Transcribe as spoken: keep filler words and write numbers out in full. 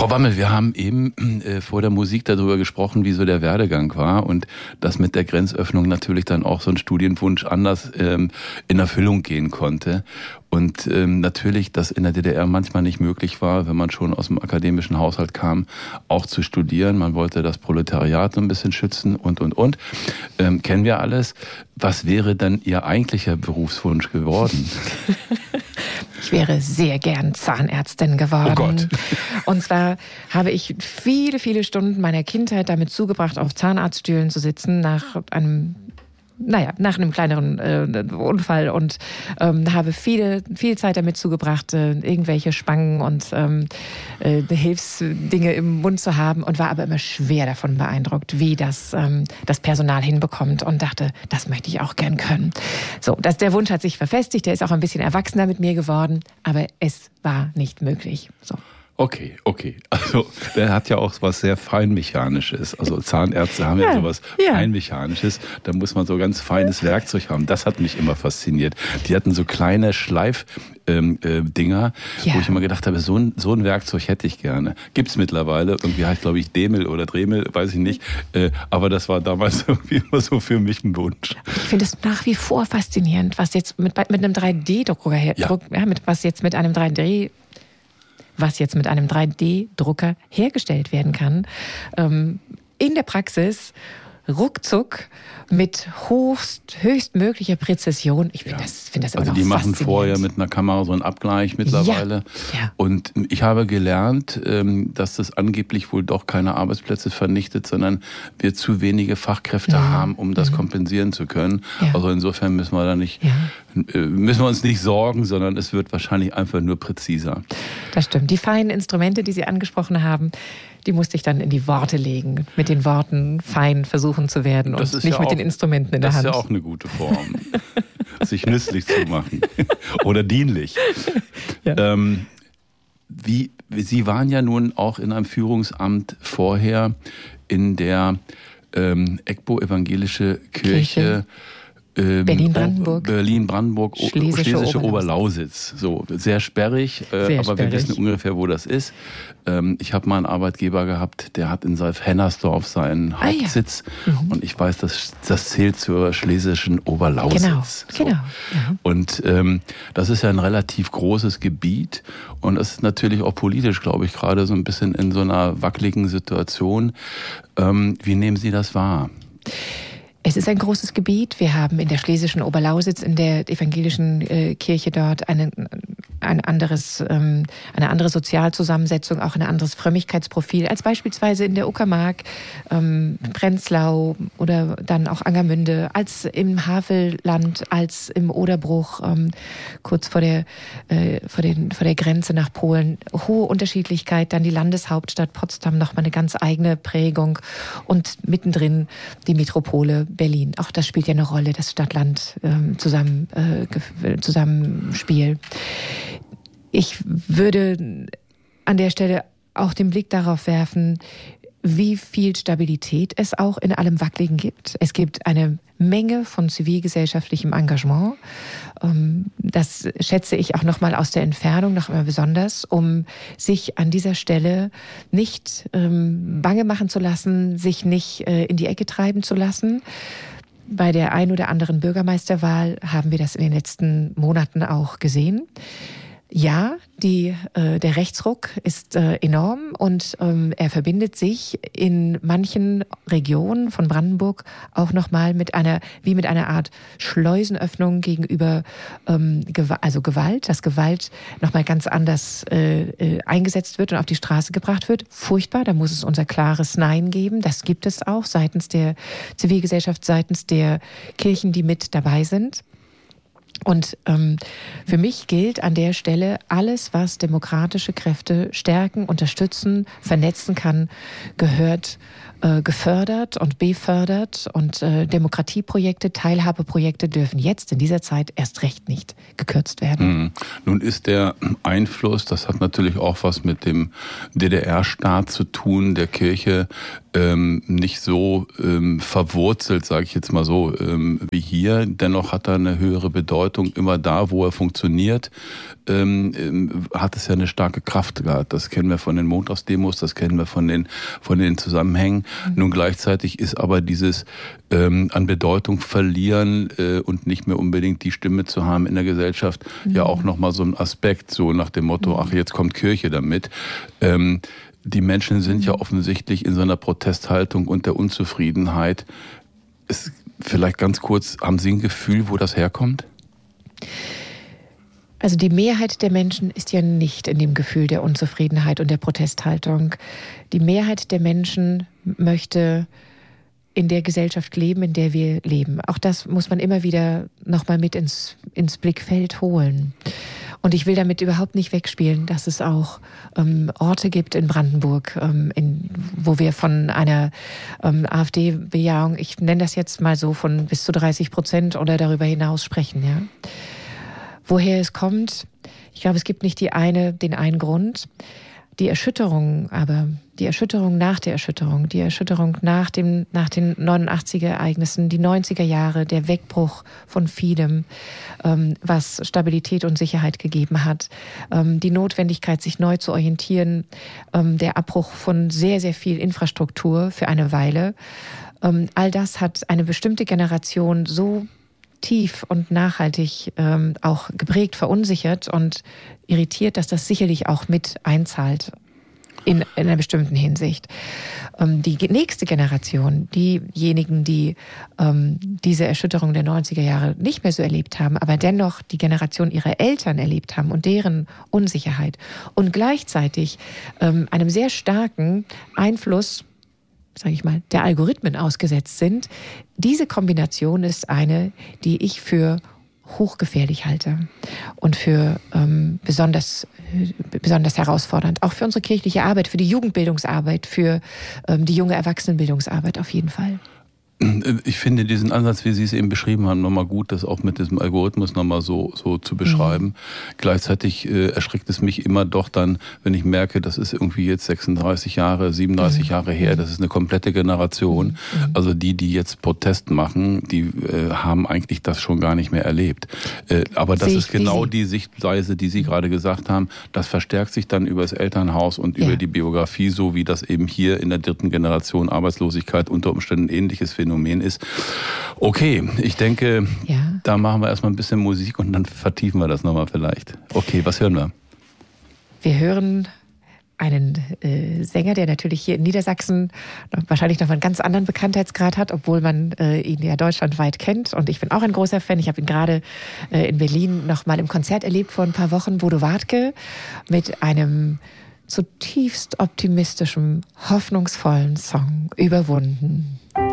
Frau Wammel, wir haben eben äh, vor der Musik darüber gesprochen, wie so der Werdegang war und dass mit der Grenzöffnung natürlich dann auch so ein Studienwunsch anders ähm, in Erfüllung gehen konnte. Und ähm, natürlich, dass in der D D R manchmal nicht möglich war, wenn man schon aus dem akademischen Haushalt kam, auch zu studieren. Man wollte das Proletariat so ein bisschen schützen und, und, und. Ähm, kennen wir alles. Was wäre dann Ihr eigentlicher Berufswunsch geworden? Ich wäre sehr gern Zahnärztin geworden. Oh Gott. Und zwar habe ich viele, viele Stunden meiner Kindheit damit zugebracht, auf Zahnarztstühlen zu sitzen nach einem Naja, nach einem kleineren äh, Unfall und ähm, habe viele, viel Zeit damit zugebracht, äh, irgendwelche Spangen und ähm, äh, Hilfsdinge im Mund zu haben und war aber immer schwer davon beeindruckt, wie das ähm, das Personal hinbekommt und dachte, das möchte ich auch gern können. So, das, der Wunsch hat sich verfestigt, der ist auch ein bisschen erwachsener mit mir geworden, aber es war nicht möglich. So. Okay, okay. Also der hat ja auch was sehr Feinmechanisches. Also Zahnärzte haben ja, ja sowas ja. Feinmechanisches. Da muss man so ganz feines Werkzeug haben. Das hat mich immer fasziniert. Die hatten so kleine Schleifdinger, ähm, äh, Dinger, ja. wo ich immer gedacht habe, so ein, so ein Werkzeug hätte ich gerne. Gibt's mittlerweile. Irgendwie heißt, glaube ich, Demel oder Dremel, weiß ich nicht. Äh, aber das war damals irgendwie immer so für mich ein Wunsch. Ich finde es nach wie vor faszinierend, was jetzt mit, mit einem drei D-Drucker, ja. ja, mit, was jetzt mit einem drei D was jetzt mit einem drei D-Drucker hergestellt werden kann. Ähm, in der Praxis ruckzuck mit höchst, höchstmöglicher Präzision. Ich finde ja. das, find das immer also noch faszinierend. Die machen vorher mit einer Kamera so einen Abgleich mittlerweile. Ja. Ja. Und ich habe gelernt, dass das angeblich wohl doch keine Arbeitsplätze vernichtet, sondern wir zu wenige Fachkräfte mhm. haben, um das mhm. kompensieren zu können. Ja. Also insofern müssen wir da nicht, ja. müssen wir uns nicht sorgen, sondern es wird wahrscheinlich einfach nur präziser. Das stimmt. Die feinen Instrumente, die Sie angesprochen haben, die musste ich dann in die Worte legen, mit den Worten fein versuchen zu werden und nicht ja mit auch, den Instrumenten in der Hand. Das ist ja auch eine gute Form, sich nützlich zu machen oder dienlich. Ja. Ähm, wie, Sie waren ja nun auch in einem Führungsamt vorher in der ähm, EGBO Evangelische Kirche, Kirche. Ähm, Berlin-Brandenburg. Berlin-Brandenburg, Schlesische, Schlesische Oberlausitz. Oberlausitz. So, sehr sperrig, äh, sehr aber sperrig. Wir wissen ungefähr, wo das ist. Ähm, ich habe mal einen Arbeitgeber gehabt, der hat in Seif-Hennersdorf seinen Hauptsitz. Ah, ja. mhm. Und ich weiß, das, das zählt zur Schlesischen Oberlausitz. Genau, so. genau. Ja. Und ähm, das ist ja ein relativ großes Gebiet. Und das ist natürlich auch politisch, glaube ich, gerade so ein bisschen in so einer wackeligen Situation. Ähm, wie nehmen Sie das wahr? Es ist ein großes Gebiet. Wir haben in der Schlesischen Oberlausitz, in der evangelischen äh, Kirche dort, eine, ein anderes, ähm, eine andere Sozialzusammensetzung, auch ein anderes Frömmigkeitsprofil als beispielsweise in der Uckermark, ähm, Prenzlau oder dann auch Angermünde, als im Havelland, als im Oderbruch, ähm, kurz vor der, äh, vor, den, vor der Grenze nach Polen. Hohe Unterschiedlichkeit, dann die Landeshauptstadt Potsdam, nochmal eine ganz eigene Prägung und mittendrin die Metropole Berlin. Auch das spielt ja eine Rolle, das Stadt-Land ähm, zusammen, äh, Zusammenspiel. Ich würde an der Stelle auch den Blick darauf werfen, wie viel Stabilität es auch in allem Wackeligen gibt. Es gibt eine Menge von zivilgesellschaftlichem Engagement. Das schätze ich auch nochmal aus der Entfernung noch einmal besonders, um sich an dieser Stelle nicht bange machen zu lassen, sich nicht in die Ecke treiben zu lassen. Bei der ein oder anderen Bürgermeisterwahl haben wir das in den letzten Monaten auch gesehen. Ja, die, äh, der Rechtsruck ist äh, enorm und ähm, er verbindet sich in manchen Regionen von Brandenburg auch nochmal mit einer, wie mit einer Art Schleusenöffnung gegenüber ähm, Gew- also Gewalt, dass Gewalt nochmal ganz anders äh, äh, eingesetzt wird und auf die Straße gebracht wird. Furchtbar, da muss es unser klares Nein geben. Das gibt es auch seitens der Zivilgesellschaft, seitens der Kirchen, die mit dabei sind. Und ähm, für mich gilt an der Stelle, alles, was demokratische Kräfte stärken, unterstützen, vernetzen kann, gehört äh, gefördert und befördert. Und äh, Demokratieprojekte, Teilhabeprojekte dürfen jetzt in dieser Zeit erst recht nicht gekürzt werden. Mhm. Nun ist der Einfluss, das hat natürlich auch was mit dem D D R-Staat zu tun, der Kirche, ähm, nicht so ähm, verwurzelt, sage ich jetzt mal so, ähm, wie hier. Dennoch hat er eine höhere Bedeutung. Bedeutung immer da, wo er funktioniert, ähm, hat es ja eine starke Kraft gehabt. Das kennen wir von den Montagsdemos, das kennen wir von den, von den Zusammenhängen. Mhm. Nun gleichzeitig ist aber dieses ähm, an Bedeutung verlieren äh, und nicht mehr unbedingt die Stimme zu haben in der Gesellschaft mhm. ja auch nochmal so ein Aspekt, so nach dem Motto, mhm. ach, jetzt kommt Kirche damit. Ähm, die Menschen sind ja offensichtlich in so einer Protesthaltung und der Unzufriedenheit. Ist vielleicht ganz kurz, haben Sie ein Gefühl, wo das herkommt? Also die Mehrheit der Menschen ist ja nicht in dem Gefühl der Unzufriedenheit und der Protesthaltung. Die Mehrheit der Menschen möchte in der Gesellschaft leben, in der wir leben. Auch das muss man immer wieder nochmal mit ins, ins Blickfeld holen. Und ich will damit überhaupt nicht wegspielen, dass es auch ähm, Orte gibt in Brandenburg, ähm, in, wo wir von einer ähm, AfD-Bejahung, ich nenne das jetzt mal so, von bis zu dreißig Prozent oder darüber hinaus sprechen. Ja? Woher es kommt, ich glaube, es gibt nicht die eine, den einen Grund. Die Erschütterung, aber die Erschütterung nach der Erschütterung, die Erschütterung nach dem, nach den neunundachtziger Ereignissen, die neunziger Jahre, der Wegbruch von vielem, ähm, was Stabilität und Sicherheit gegeben hat, ähm, die Notwendigkeit, sich neu zu orientieren, ähm, der Abbruch von sehr, sehr viel Infrastruktur für eine Weile. Ähm, all das hat eine bestimmte Generation so tief und nachhaltig ähm, auch geprägt, verunsichert und irritiert, dass das sicherlich auch mit einzahlt in, in einer bestimmten Hinsicht. Ähm, die nächste Generation, diejenigen, die ähm, diese Erschütterung der neunziger Jahre nicht mehr so erlebt haben, aber dennoch die Generation ihrer Eltern erlebt haben und deren Unsicherheit und gleichzeitig ähm, einem sehr starken Einfluss, sage ich mal, der Algorithmen ausgesetzt sind. Diese Kombination ist eine, die ich für hochgefährlich halte und für ähm, besonders, äh, besonders herausfordernd. Auch für unsere kirchliche Arbeit, für die Jugendbildungsarbeit, für ähm, die junge Erwachsenenbildungsarbeit auf jeden Fall. Ich finde diesen Ansatz, wie Sie es eben beschrieben haben, nochmal gut, das auch mit diesem Algorithmus nochmal so, so zu beschreiben. Mhm. Gleichzeitig äh, erschreckt es mich immer doch dann, wenn ich merke, das ist irgendwie jetzt sechsunddreißig Jahre, siebenunddreißig mhm. Jahre her, das ist eine komplette Generation. Mhm. Also die, die jetzt Protest machen, die äh, haben eigentlich das schon gar nicht mehr erlebt. Äh, aber das ist genau die Sichtweise, die Sie gerade gesagt haben. Das verstärkt sich dann über das Elternhaus und ja. über die Biografie, so wie das eben hier in der dritten Generation Arbeitslosigkeit unter Umständen ähnliches Phänomen ist. Okay, ich denke, ja. da machen wir erstmal ein bisschen Musik und dann vertiefen wir das nochmal vielleicht. Okay, was hören wir? Wir hören einen äh, Sänger, der natürlich hier in Niedersachsen wahrscheinlich noch einen ganz anderen Bekanntheitsgrad hat, obwohl man äh, ihn ja deutschlandweit kennt. Und ich bin auch ein großer Fan. Ich habe ihn gerade äh, in Berlin noch mal im Konzert erlebt vor ein paar Wochen. Bodo Wartke mit einem zutiefst optimistischen, hoffnungsvollen Song, Überwunden.